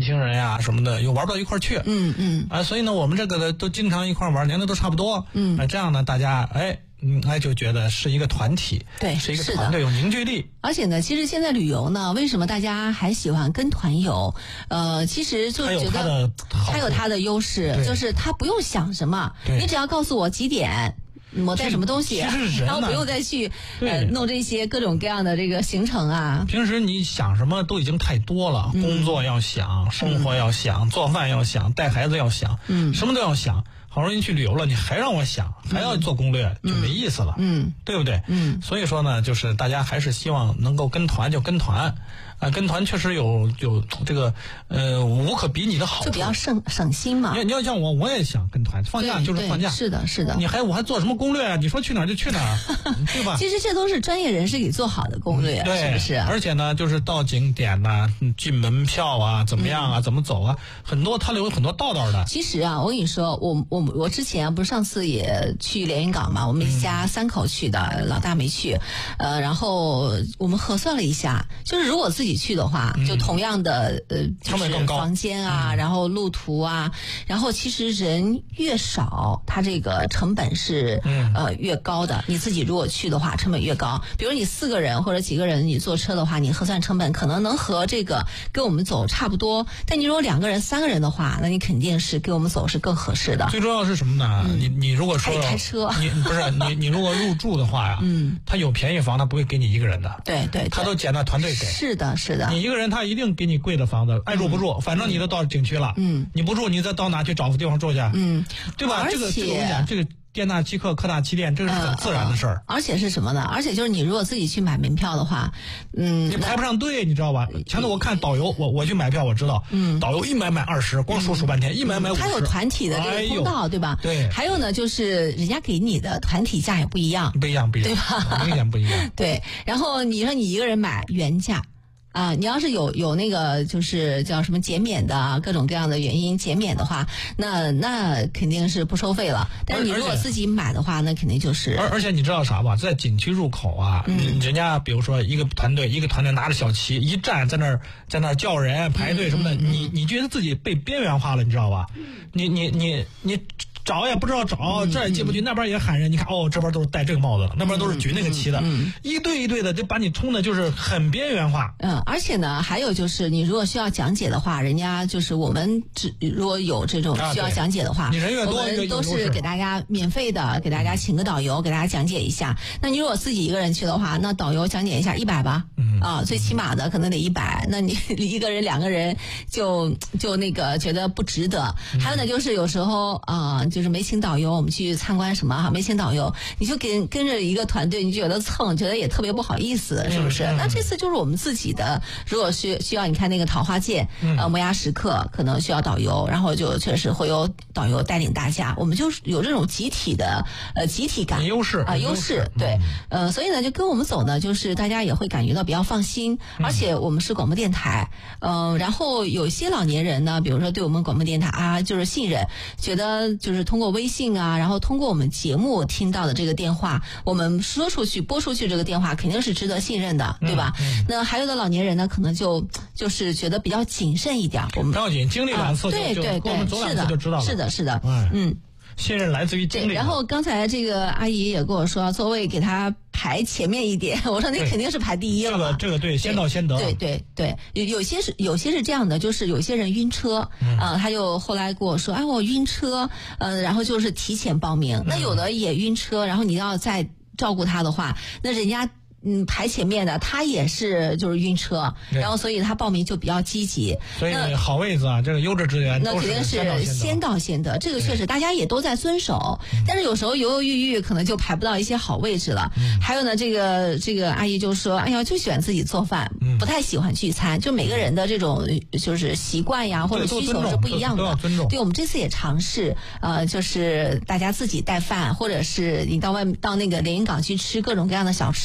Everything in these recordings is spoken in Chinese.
轻人呀什么的又玩不到一块去。所以呢，我们这个呢都经常一块玩，年龄都差不多。这样呢，大家就觉得是一个团体， 对， 是一个团队，有凝聚力。 而且呢，其实现在旅游呢，为什么大家还喜欢跟团游？其实就觉得它有它的优势，就是它不用想什么，你只要告诉我几点。我带什么东西，然后不用再去弄这些各种各样的这个行程啊。 平时你想什么都已经太多了，工作要想，生活要想，做饭要想，带孩子要想，什么都要想。好容易去旅游了，你还让我想，还要做攻略，就没意思了，对不对？所以说呢，就是大家还是希望能够跟团就跟团，跟团确实有这个无可比拟的好处， 就比较省心嘛。 你要像我也想跟团，放假就是放假， 是的。 我还做什么攻略啊？你说去哪儿就去哪儿，对吧？ 其实这都是专业人士给做好的攻略， 对， 是不是？ 而且呢，就是到景点呐，进门票啊，怎么样啊，怎么走啊，很多它有很多道的。 其实啊，我跟你说，我之前不是上次也去连云港嘛，我们一家3口去的，老大没去，然后我们核算了一下，就是如果自己去的话，就同样的就是房间啊，然后路途啊，然后其实人越少，它这个成本是越高的。你自己如果去的话，成本越高。比如你4个人或者几个人，你坐车的话，你核算成本可能能和这个跟我们走差不多，但你如果2个人、3个人的话，那你肯定是跟我们走是更合适的。 最重要是什么呢？你如果说开车， 你如果入住的话呀，他有便宜房，他不会给你一个人的， 对， 他都捡到团队给。 是的。 你一个人他一定给你贵的房子，爱住不住，反正你都到景区了，你不住你再到哪去找个地方住去，对吧？这个我跟你讲，这个店大欺客，客大欺店，这是很自然的事儿。 而且是什么呢？而且就是你如果自己去买门票的话， 你排不上队，你知道吧？前头我看导游，我去买票，我知道，导游一买20，光数半天，一买50。 他有团体的这个通道，对吧？ 对。 还有呢，就是人家给你的团体价也不一样， 对吧？明显不一样。 对。然后你说你一个人买原价。你要是有那个就是叫什么减免的各种各样的原因减免的话，那肯定是不收费了。但是你如果自己买的话，那肯定就是。 而且你知道啥吧？在景区入口啊，人家比如说一个团队拿着小旗一站在那儿叫人排队什么的，你觉得自己被边缘化了，你知道吧？你找也不知道找，这儿也进不去，那边也喊人，你看这边都是戴这个帽子的，那边都是举那个旗的，一队一队的就把你冲的就是很边缘化。 而且呢，还有就是你如果需要讲解的话，人家就是我们如果有这种需要讲解的话， 你人越多， 我们都是给大家免费的，给大家请个导游给大家讲解一下。那你如果自己一个人去的话，那导游讲解一下100吧，最起码的可能得100，那你1个人2个人就那个觉得不值得。还有呢，就是有时候就是没请导游，我们去参观什么没请导游，你就跟着一个团队，你觉得蹭，觉得也特别不好意思，是不是？那这次就是我们自己的，如果需要你看那个桃花剑，摩崖石刻可能需要导游，然后就确实会有导游带领大家，我们就有这种集体的集体感， 优势对，所以呢，就跟我们走呢，就是大家也会感觉到比较放心，而且我们是广播电台，然后有些老年人呢，比如说对我们广播电台就是信任，觉得就是通过微信然后通过我们节目听到的这个电话，我们说出去播出去这个电话肯定是值得信任的，对吧？那还有的老年人呢，可能就是觉得比较谨慎一点，我们不要紧，经历2次对， 我们走2次就知道了， 是的， 信任来自于经历。 然后刚才这个阿姨也跟我说，座位给她排前面一点，我说那肯定是排第一了嘛。 这个对，先到先得。 对，有些是这样的，就是有些人晕车，他就后来跟我说，我晕车，然后就是提前报名。那有的也晕车，然后你要再照顾他的话，那人家。排前面的他也是就是晕车，然后所以他报名就比较积极。 所以好位子这个优质资源那肯定是先到先得，这个确实大家也都在遵守。但是有时候犹犹豫豫，可能就排不到一些好位置了。还有呢，这个阿姨就说，就喜欢自己做饭，不太喜欢聚餐。就每个人的这种就是习惯呀或者需求是不一样的。对，我们这次也尝试，就是大家自己带饭，或者是你到那个连云港去吃各种各样的小吃。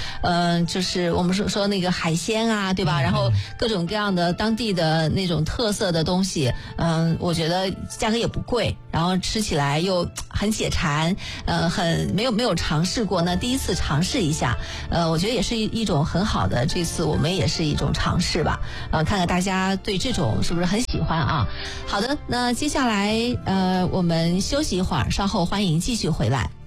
就是我们说那个海鲜啊，对吧？然后各种各样的当地的那种特色的东西，我觉得价格也不贵，然后吃起来又很解馋，很没有尝试过呢，第一次尝试一下，我觉得也是一种很好的，这次我们也是一种尝试吧，看看大家对这种是不是很喜欢啊？好的，那接下来我们休息一会儿，稍后欢迎继续回来。